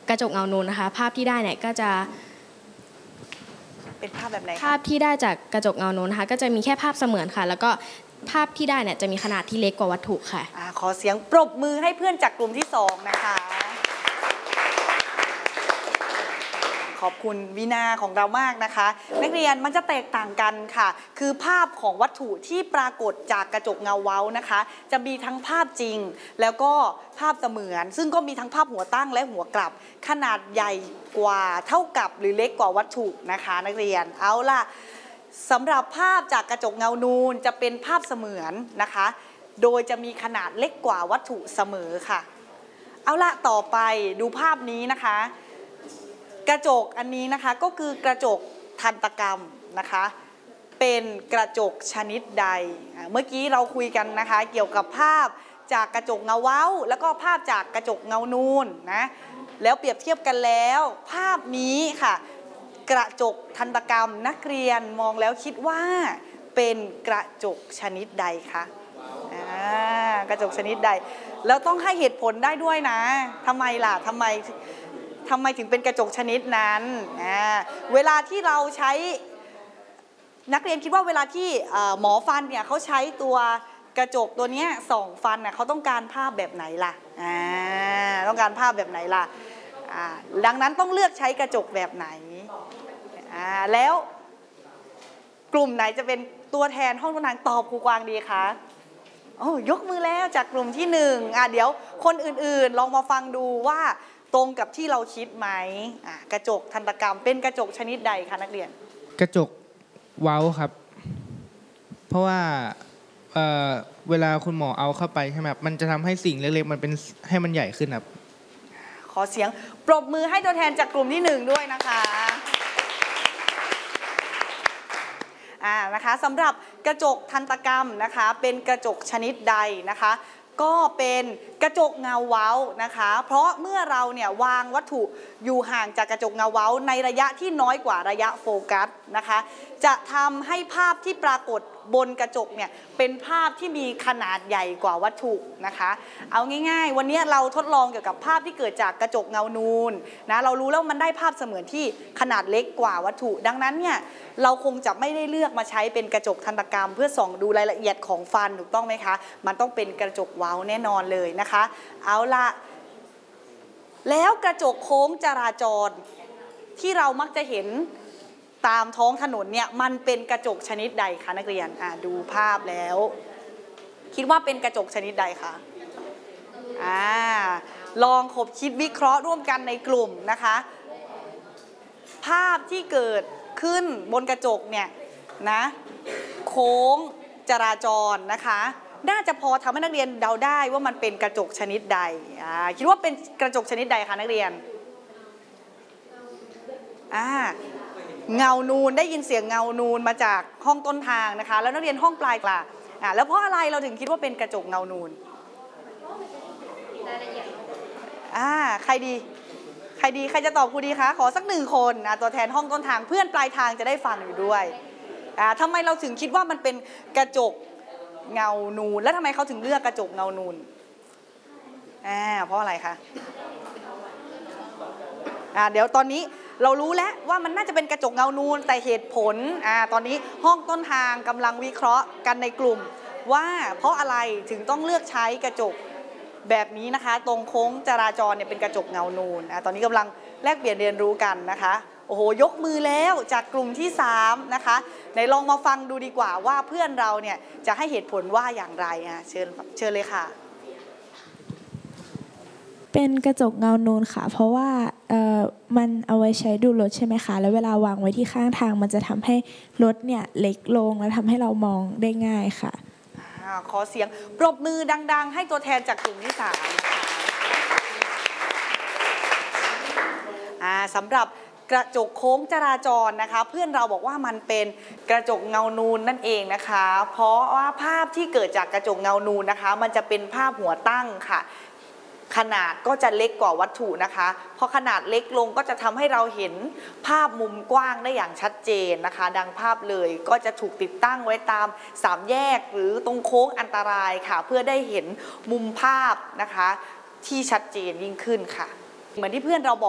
กระจกเงานูนนะคะภาพที่ได้เนี่ยก็จะเป็นภาพแบบไหนภาพที่ได้จากกระจกเงานูนนะคะก็จะมีแค่ภาพเสมือนค่ะแล้วก็ภาพที่ได้เนี่ยจะมีขนาดที่เล็กกว่าวัตถุค่ะขอเสียงปรบมือให้เพื่อนจากกลุ่มที่2นะคะขอบคุณวินาของเรามากนะคะนักเรียนมันจะแตกต่างกันค่ะคือภาพของวัตถุที่ปรากฏจากกระจกเงาเว้านะคะจะมีทั้งภาพจริงแล้วก็ภาพเสมือนซึ่งก็มีทั้งภาพหัวตั้งและหัวกลับขนาดใหญ่กว่าเท่ากับหรือเล็กกว่าวัตถุนะคะนักเรียนเอาล่ะสำหรับภาพจากกระจกเงานูนจะเป็นภาพเสมือนนะคะโดยจะมีขนาดเล็กกว่าวัตถุเสมอค่ะเอาล่ะต่อไปดูภาพนี้นะคะกระจกอันนี้นะคะก็คือกระจกทันตกรรมนะคะเป็นกระจกชนิดใดเมื่อกี้เราคุยกันนะคะเกี่ยวกับภาพจากกระจกเงาเว้าแล้วก็ภาพจากกระจกเงานูนนะแล้วเปรียบเทียบกันแล้วภาพนี้ค่ะกระจกทันตกรรมนักเรียนมองแล้วคิดว่าเป็นกระจกชนิดใดคะกระจกชนิดใดแล้วต้องให้เหตุผลได้ด้วยนะทำไมล่ะทำไมถึงเป็นกระจกชนิดนั้นเวลาที่เราใช้นักเรียนคิดว่าเวลาที่หมอฟันเนี่ยเขาใช้ตัวกระจกตัวนี้ส่องฟันเขาต้องการภาพแบบไหนล่ะต้องการภาพแบบไหนล่ะดังนั้นต้องเลือกใช้กระจกแบบไหนแล้วกลุ่มไหนจะเป็นตัวแทนห้องต้นทางตอบครูกวางดีคะยกมือแล้วจากกลุ่มที่1เดี๋ยวคนอื่นๆลองมาฟังดูว่าตรงกับที่เราคิดไหมกระจกทันตกรรมเป็นกระจกชนิดใดคะนักเรียนกระจกเว้าครับเพราะว่าเวลาคุณหมอเอาเข้าไปใช่ไหมครับมันจะทำให้สิ่งเล็กๆมันเป็นให้มันใหญ่ขึ้นครับขอเสียงปรบมือให้ตัวแทนจากกลุ่มที่1ด้วยนะคะนะคะสำหรับกระจกทันตกรรมนะคะเป็นกระจกชนิดใดนะคะก็เป็นกระจกเงาเว้านะคะเพราะเมื่อเราเนี่ยวางวัตถุอยู่ห่างจากกระจกเงาเว้าในระยะที่น้อยกว่าระยะโฟกัสนะคะจะทำให้ภาพที่ปรากฏบนกระจกเนี่ยเป็นภาพที่มีขนาดใหญ่กว่าวัตถุนะคะเอาง่ายๆวันนี้เราทดลองเกี่ยวกับภาพที่เกิดจากกระจกเงานูนนะเรารู้แล้วมันได้ภาพเสมือนที่ขนาดเล็กกว่าวัตถุดังนั้นเนี่ยเราคงจะไม่ได้เลือกมาใช้เป็นกระจกทันตกรรมเพื่อส่องดูรายละเอียดของฟันถูกต้องไหมคะมันต้องเป็นกระจกเว้าแน่นอนเลยนะคะเอาละแล้วกระจกโค้งจราจรที่เรามักจะเห็นตามท้องถนนเนี่ยมันเป็นกระจกชนิดใดคะนักเรียนดูภาพแล้วคิดว่าเป็นกระจกชนิดใดคะลองขบคิดวิเคราะห์ร่วมกันในกลุ่มนะคะภาพที่เกิดขึ้นบนกระจกเนี่ยนะโค้งจราจรนะคะน่าจะพอทำให้นักเรียนเดาได้ว่ามันเป็นกระจกชนิดใดคิดว่าเป็นกระจกชนิดใดคะนักเรียนเงานูนได้ยินเสียงเงานูนมาจากห้องต้นทางนะคะแล้วนักเรียนห้องปลายกล่ะแล้วเพราะอะไรเราถึงคิดว่าเป็นกระจกเงานูนใครจะตอบครูดีคะขอสัก1คนตัวแทนห้องต้นทางเพื่อนปลายทางจะได้ฟังอยู่ด้วยทำไมเราถึงคิดว่ามันเป็นกระจกเงานูนแล้วทำไมเขาถึงเลือกกระจกเงานูนเพราะอะไรคะเดี๋ยวตอนนี้เรารู้แล้วว่ามันน่าจะเป็นกระจกเงานูนแต่เหตุผลตอนนี้ห้องต้นทางกำลังวิเคราะห์กันในกลุ่มว่าเพราะอะไรถึงต้องเลือกใช้กระจกแบบนี้นะคะตรงโค้งจราจรเนี่ยเป็นกระจกเงานูนตอนนี้กำลังแลกเปลี่ยนเรียนรู้กันนะคะโอ้โหยกมือแล้วจากกลุ่มที่3นะคะไหนลองมาฟังดูดีกว่าว่าเพื่อนเราเนี่ยจะให้เหตุผลว่าอย่างไรเชิญเลยค่ะเป็นกระจกเงานูนค่ะเพราะว่ามันเอาไว้ใช้ดูรถใช่ไหมคะแล้วเวลาวางไว้ที่ข้างทางมันจะทำให้รถเนี่ยเล็กลงและทำให้เรามองได้ง่ายค่ะขอเสียงปรบมือดังๆให้ตัวแทนจากกลุ่มที่3นะคะสำหรับกระจกโค้งจราจรนะคะเพื่อนเราบอกว่ามันเป็นกระจกเงานูนนั่นเองนะคะเพราะว่าภาพที่เกิดจากกระจกเงานูนนะคะมันจะเป็นภาพหัวตั้งค่ะขนาดก็จะเล็กกว่าวัตถุนะคะพอขนาดเล็กลงก็จะทำให้เราเห็นภาพมุมกว้างได้อย่างชัดเจนนะคะดังภาพเลยก็จะถูกติดตั้งไว้ตาม3แยกหรือตรงโค้งอันตรายค่ะเพื่อได้เห็นมุมภาพนะคะที่ชัดเจนยิ่งขึ้นค่ะเหมือนที่เพื่อนเราบอก